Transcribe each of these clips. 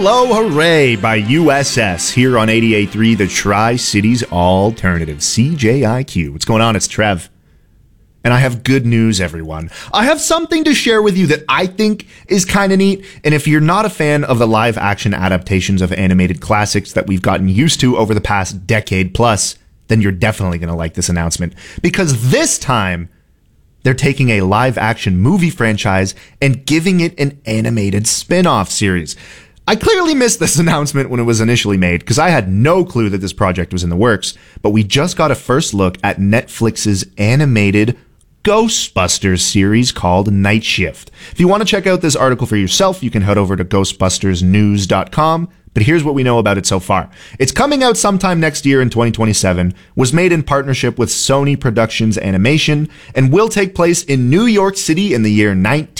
Hello Hooray by USS here on 88.3, the Tri-Cities Alternative, CJIQ. What's going on? It's Trev. And I have good news, everyone. I have something to share with you that I think is kind of neat. And if you're not a fan of the live action adaptations of animated classics that we've gotten used to over the past decade plus, then you're definitely going to like this announcement. Because this time, they're taking a live action movie franchise and giving it an animated spin-off series. I clearly missed this announcement when it was initially made because I had no clue that this project was in the works, but we just got a first look at Netflix's animated Ghostbusters series called Night Shift. If you want to check out this article for yourself, you can head over to ghostbustersnews.com. But here's what we know about it so far. It's coming out sometime next year in 2027, was made in partnership with Sony Productions Animation, and will take place in New York City in the year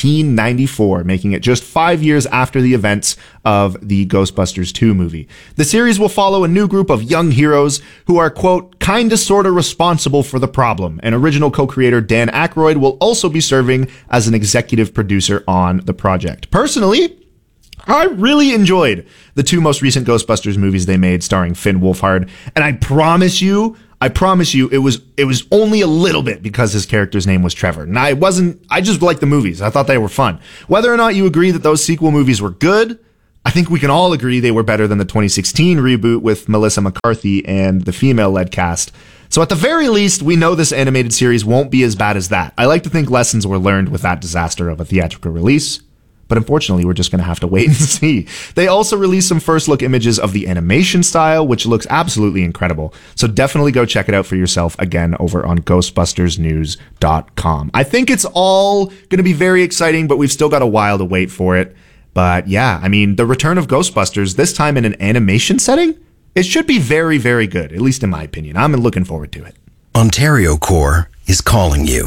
1994, making it just 5 years after the events of the Ghostbusters 2 movie. The series will follow a new group of young heroes who are, quote, kinda sorta responsible for the problem, and original co-creator Dan Aykroyd will also be serving as an executive producer on the project. Personally, I really enjoyed the two most recent Ghostbusters movies they made starring Finn Wolfhard, and I promise you, it was only a little bit because his character's name was Trevor. And I just liked the movies. I thought they were fun. Whether or not you agree that those sequel movies were good, I think we can all agree they were better than the 2016 reboot with Melissa McCarthy and the female-led cast. So at the very least, we know this animated series won't be as bad as that. I like to think lessons were learned with that disaster of a theatrical release. But unfortunately, we're just going to have to wait and see. They also released some first look images of the animation style, which looks absolutely incredible. So definitely go check it out for yourself again over on ghostbustersnews.com. I think it's all going to be very exciting, but we've still got a while to wait for it. But yeah, I mean, the return of Ghostbusters, this time in an animation setting, it should be very, very good, at least in my opinion. I'm looking forward to it. Ontario Corps is calling you.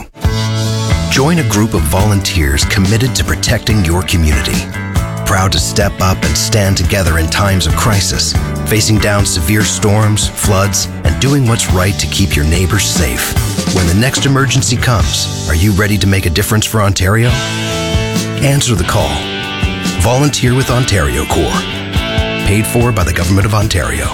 Join a group of volunteers committed to protecting your community. Proud to step up and stand together in times of crisis, facing down severe storms, floods, and doing what's right to keep your neighbors safe. When the next emergency comes, are you ready to make a difference for Ontario? Answer the call. Volunteer with Ontario Corps. Paid for by the Government of Ontario.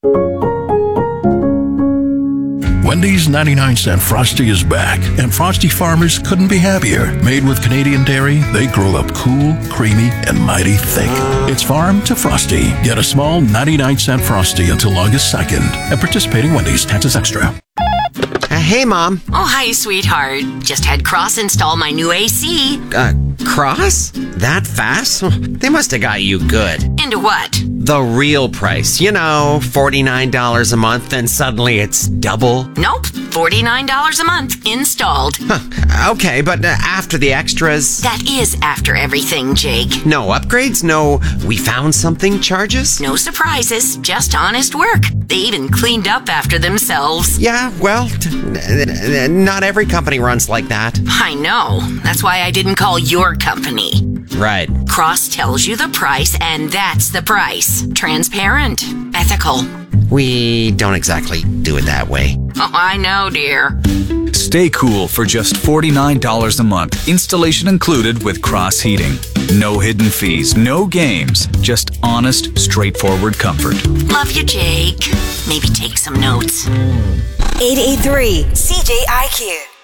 Wendy's 99-cent Frosty is back, and Frosty farmers couldn't be happier. Made with Canadian dairy, they grow up cool, creamy, and mighty thick. It's farm to Frosty. Get a small 99-cent Frosty until August 2nd. At participating Wendy's, taxes extra. Hey, Mom. Oh, hi, sweetheart. Just had Cross install my new AC. Cross? That fast? They must have got you good. Into what? The real price. You know, $49 a month, and suddenly it's double. Nope, $49 a month installed. Okay, but after the extras? That is after everything, Jake. No upgrades? No we found something charges? No surprises, just honest work. They even cleaned up after themselves. Yeah, well, not every company runs like that. I know. That's why I didn't call your company. Right. Cross tells you the price, and that's the price. Transparent. Ethical. We don't exactly do it that way. Oh, I know, dear. Stay cool for just $49 a month. Installation included with Cross Heating. No hidden fees, no games. Just honest, straightforward comfort. Love you, Jake. Maybe take some notes. 88.3 CJIQ.